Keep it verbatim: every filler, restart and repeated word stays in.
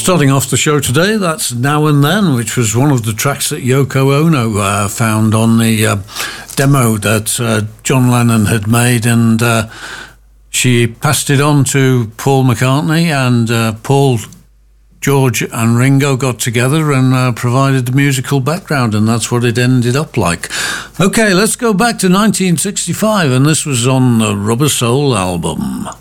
Starting off the show today, that's Now and Then, which was one of the tracks that Yoko Ono uh, found on the uh, demo that uh, John Lennon had made, and uh, she passed it on to Paul McCartney, and uh, Paul, George and Ringo got together and uh, provided the musical background, and that's what it ended up like. Okay, let's go back to nineteen sixty-five, and this was on the Rubber Soul album.